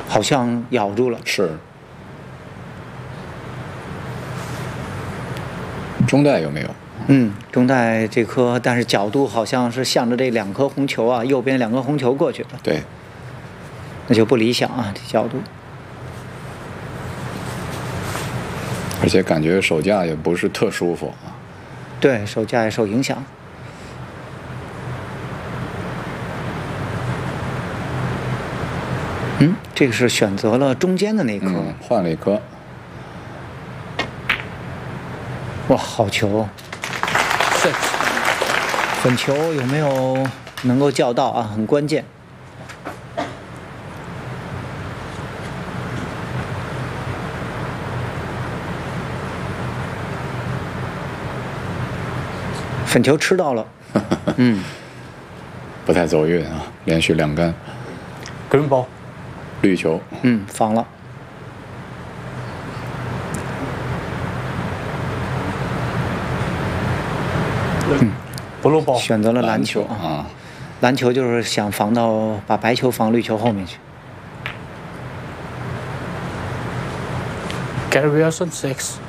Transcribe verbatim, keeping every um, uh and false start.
好像咬住了。 是。中带有没有？ 嗯，中带这颗，但是角度好像是向着这两颗红球啊，右边两颗红球过去了。 对， 那就不理想啊，这角度。 而且感觉手架也不是特舒服啊。 对，手架也受影响。嗯，这个是选择了中间的那颗， 嗯，换了一颗。 哇，好球！粉球有没有能够叫到啊？很关键。粉球吃到了，嗯， 不太走运啊，连续两杆。 green ball， 绿球， 嗯，防了。 嗯，blue ball， 选择了蓝球啊。 啊， 蓝球就是想防到把白球防绿球后面去。 Gary Wilson six。